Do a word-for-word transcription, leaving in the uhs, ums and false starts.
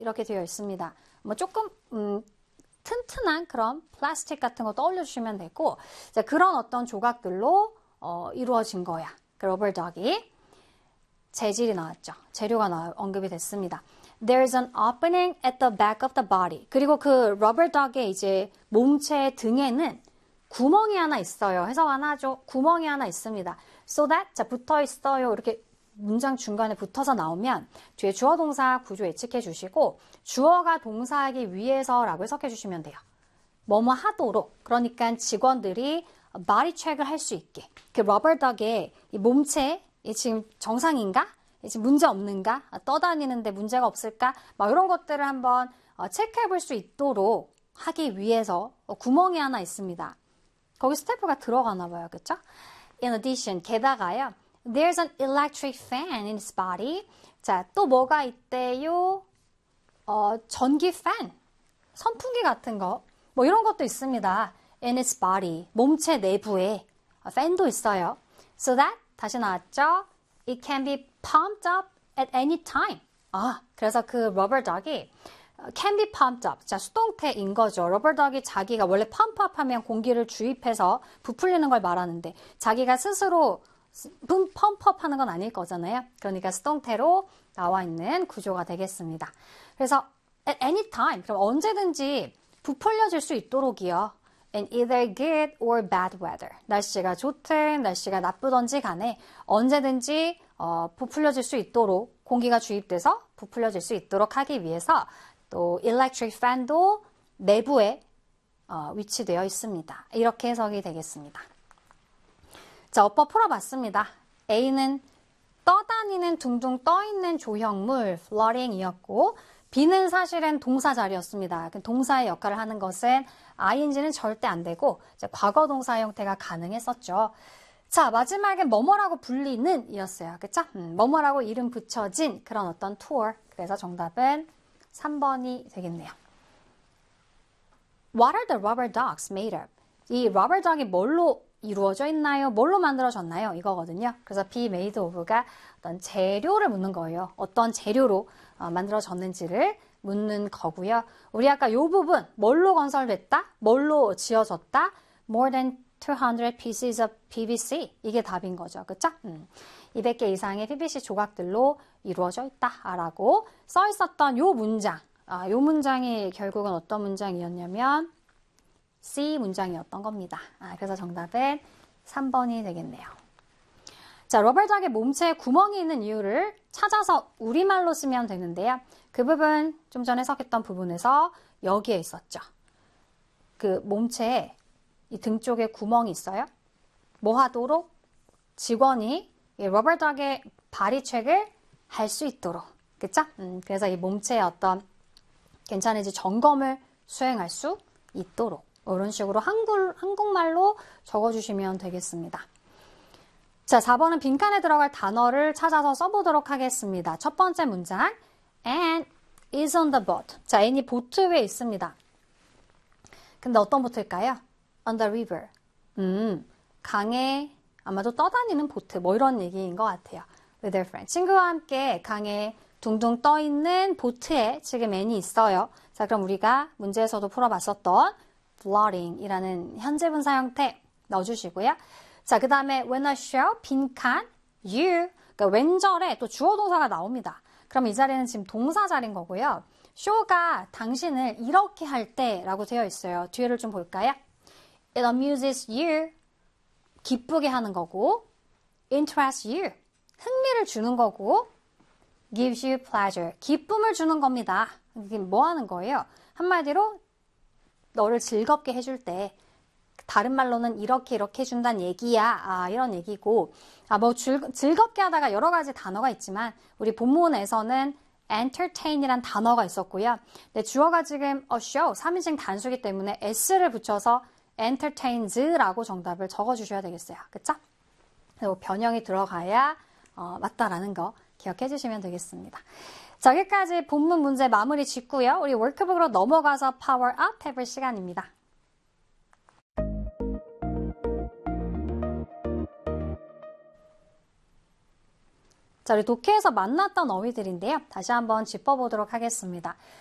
이렇게 되어 있습니다. 뭐 조금 음, 튼튼한 그런 플라스틱 같은 거 떠올려 주시면 되고, 자, 그런 어떤 조각들로 어, 이루어진 거야. 그 러버덕이. 재질이 나왔죠. 재료가 나, 언급이 됐습니다. There's an opening at the back of the body. 그리고 그 러버덕의 이제 몸체 등에는 구멍이 하나 있어요. 해석 안 하죠. 구멍이 하나 있습니다. So that, 자, 붙어 있어요. 이렇게 문장 중간에 붙어서 나오면 뒤에 주어 동사 구조 예측해 주시고, 주어가 동사하기 위해서라고 해석해 주시면 돼요. 뭐뭐 하도록. 그러니까 직원들이 바디 체크를 할 수 있게. 그 러버덕의 이 몸체, 이 지금 정상인가? 지금 문제 없는가? 떠다니는데 문제가 없을까? 막 이런 것들을 한번 체크해 볼 수 있도록 하기 위해서 구멍이 하나 있습니다. 거기 스태프가 들어가나 봐요. 그쵸? In addition, 게다가요. There's an electric fan in its body. 자, 또 뭐가 있대요? 어, 전기 팬, 선풍기 같은 거. 뭐 이런 것도 있습니다. In its body. 몸체 내부에 팬도 있어요. So that, 다시 나왔죠? It can be pumped up at any time. 아, 그래서 그 러버덕이 can be pumped up. 자, 수동태인 거죠. 러버덕이 자기가 원래 pump up 하면 공기를 주입해서 부풀리는 걸 말하는데 자기가 스스로 pump up 하는 건 아닐 거잖아요. 그러니까 수동태로 나와 있는 구조가 되겠습니다. 그래서 at any time. 그럼 언제든지 부풀려질 수 있도록이요. In either good or bad weather. 날씨가 좋든 날씨가 나쁘던지 간에 언제든지 어, 부풀려질 수 있도록 공기가 주입돼서 부풀려질 수 있도록 하기 위해서 또 electric fan도 내부에 어, 위치되어 있습니다. 이렇게 해석이 되겠습니다. 자, 어법 풀어봤습니다. A는 떠다니는 둥둥 떠있는 조형물 floating이었고 B는 사실은 동사 자리였습니다. 동사의 역할을 하는 것은 아이엔지는 절대 안 되고 이제 과거 동사 형태가 가능했었죠. 자, 마지막에 뭐뭐라고 불리는 이었어요. 그쵸? 음, 뭐뭐라고 이름 붙여진 그런 어떤 투어. 그래서 정답은 삼 번이 되겠네요. What are the rubber ducks made of? 이 rubber duck이 뭘로 이루어져 있나요? 뭘로 만들어졌나요? 이거거든요. 그래서 be made of가 어떤 재료를 묻는 거예요. 어떤 재료로 어, 만들어졌는지를 묻는 거고요. 우리 아까 이 부분 뭘로 건설됐다? 뭘로 지어졌다? More than two hundred pieces of 피브이씨. 이게 답인 거죠. 그쵸? 음. 이백 개 이상의 피브이씨 조각들로 이루어져 있다라고 써 있었던 요 문장. 아, 요 문장이 결국은 어떤 문장이었냐면 C 문장이었던 겁니다. 아, 그래서 정답은 삼 번이 되겠네요. 자, 러버덕의 몸체에 구멍이 있는 이유를 찾아서 우리말로 쓰면 되는데요. 그 부분 좀 전에 해석했던 부분에서 여기에 있었죠. 그 몸체에 이 등 쪽에 구멍이 있어요. 뭐 하도록? 직원이 이 러버덕의 바디체크를 할 수 있도록. 그쵸? 음, 그래서 이 몸체의 어떤 괜찮은지 점검을 수행할 수 있도록. 이런 식으로 한글, 한국말로 적어주시면 되겠습니다. 자, 사 번은 빈칸에 들어갈 단어를 찾아서 써보도록 하겠습니다. 첫 번째 문장, Anne is on the boat. 자, Anne이 보트 위에 있습니다. 근데 어떤 보트일까요? On the river. 음, 강에 아마도 떠다니는 보트, 뭐 이런 얘기인 것 같아요. With her friend. 친구와 함께 강에 둥둥 떠있는 보트에 지금 Anne이 있어요. 자, 그럼 우리가 문제에서도 풀어봤었던 floating이라는 현재 분사 형태 넣어주시고요. 자, 그 다음에 when I show 빈칸 you. 그러니까 왼절에 또 주어 동사가 나옵니다. 그럼 이 자리는 지금 동사 자리인 거고요. show가 당신을 이렇게 할 때라고 되어 있어요. 뒤에를 좀 볼까요? It amuses you. 기쁘게 하는 거고, interests you. 흥미를 주는 거고, gives you pleasure. 기쁨을 주는 겁니다. 이게 뭐 하는 거예요? 한마디로 너를 즐겁게 해줄 때, 다른 말로는 이렇게 이렇게 해준다는 얘기야. 아, 이런 얘기고, 아, 뭐 즐, 즐겁게 하다가 여러 가지 단어가 있지만 우리 본문에서는 entertain이란 단어가 있었고요. 근데 주어가 지금 a show, 삼 인칭 단수기 때문에 s를 붙여서 entertains라고 정답을 적어주셔야 되겠어요. 그쵸? 그리고 변형이 들어가야 어, 맞다라는 거 기억해 주시면 되겠습니다. 자, 여기까지 본문 문제 마무리 짓고요. 우리 워크북으로 넘어가서 파워업 해볼 시간입니다. 자, 우리 독해에서 만났던 어휘들인데요. 다시 한번 짚어보도록 하겠습니다.